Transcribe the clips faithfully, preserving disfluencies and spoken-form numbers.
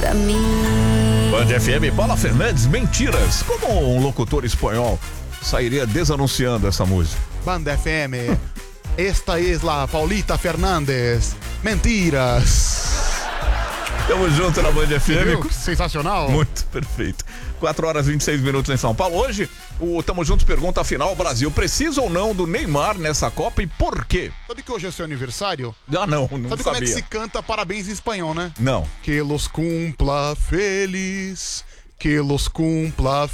Band F M, Paula Fernandes, Mentiras. Como um locutor espanhol sairia desanunciando essa música? Band F M, esta es la Paulita Fernandes, Mentiras. Tamo junto na Band F M. Viu? Sensacional. Muito perfeito. quatro horas e vinte e seis minutos em São Paulo. Hoje, o Tamo Junto pergunta afinal, o Brasil precisa ou não do Neymar nessa Copa e por quê? Sabe que hoje é seu aniversário? Ah, não, não Sabe sabia. como é que se canta parabéns em espanhol, né? Não. Que los cumpla feliz, que los cumpla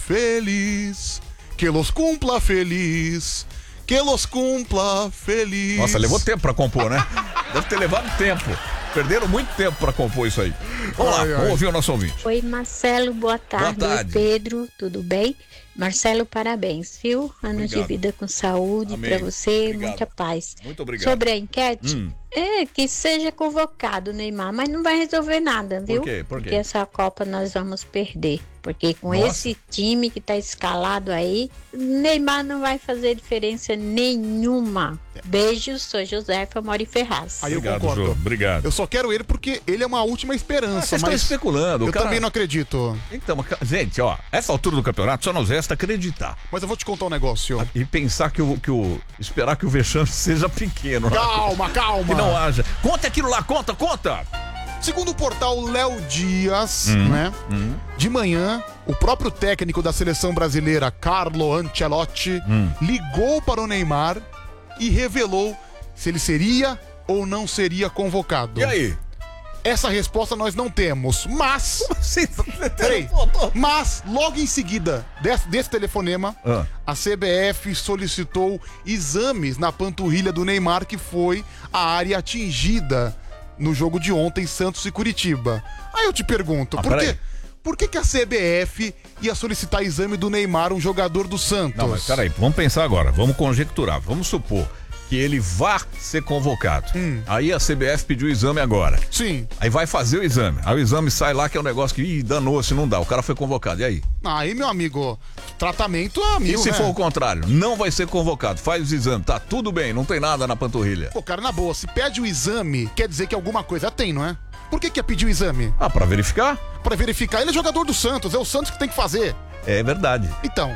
feliz, que los cumpla feliz, que los cumpla feliz. Nossa, levou tempo pra compor, né? Deve ter levado tempo. Perderam muito tempo pra compor isso aí. Vamos Ai, lá, ai. vamos ouvir o nosso ouvinte. Oi, Marcelo, boa tarde. Boa tarde. Oi, Pedro, tudo bem? Marcelo, parabéns, viu? Anos Obrigado. de vida com saúde Amém. pra você, Obrigado. muita paz. Muito obrigado. Sobre a enquete, Hum. é que seja convocado o Neymar, mas não vai resolver nada, viu? quê? Por quê? Porque essa Copa nós vamos perder. Porque com Nossa. esse time que tá escalado aí, Neymar não vai fazer diferença nenhuma. Beijos, sou Josefa Mori Ferraz. Aí eu Obrigado, concordo. Jô. Obrigado. Eu só quero ele porque ele é uma última Ah, esperança, vocês estão mas especulando. o eu cara... também não acredito. Então, mas, gente, ó, essa altura do campeonato só nos resta acreditar. Mas eu vou te contar um negócio. E pensar que o, que o. Esperar que o vexame seja pequeno. né? Calma, calma. Que não haja. Conta aquilo lá, conta, conta! Segundo o portal Léo Dias, Hum, né? De manhã, o próprio técnico da seleção brasileira, Carlo Ancelotti, Hum. ligou para o Neymar e revelou se ele seria ou não seria convocado. E aí? Essa resposta nós não temos, mas... Sim, Peraí. Mas, logo em seguida desse, desse telefonema, Ah. a C B F solicitou exames na panturrilha do Neymar, que foi a área atingida no jogo de ontem, Santos e Curitiba. Aí eu te pergunto, Ah, por, peraí. quê? por que, que a C B F ia solicitar exame do Neymar, um jogador do Santos? Não, mas peraí, vamos pensar agora, vamos conjecturar, vamos supor que ele vá ser convocado. Hum. Aí a C B F pediu o exame agora. Sim. Aí vai fazer o exame. Aí o exame sai lá que é um negócio que, ih, danou-se, não dá. O cara foi convocado. E aí? Aí, meu amigo, tratamento é E amigo, se né? for o contrário? Não vai ser convocado. Faz o exame. Tá tudo bem, não tem nada na panturrilha. Pô, cara, na boa, se pede o exame, quer dizer que alguma coisa tem, não é? Por que que ia pedir o exame? Ah, pra verificar? Pra verificar. Ele é jogador do Santos, é o Santos que tem que fazer. É verdade. Então,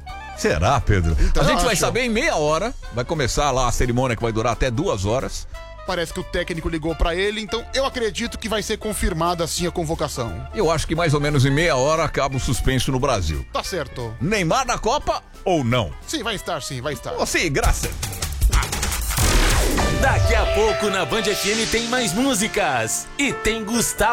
Será, Pedro? Então, a gente eu vai acho. saber em meia hora. Vai começar lá a cerimônia que vai durar até duas horas. parece que o técnico ligou pra ele, então eu acredito que vai ser confirmada assim a convocação. Eu acho que mais ou menos em meia hora acaba o suspenso no Brasil. Tá certo. Neymar na Copa ou não? Sim, vai estar sim, vai estar. Oh, sim, graças. Daqui a pouco na Band F M tem mais músicas. E tem Gustavo.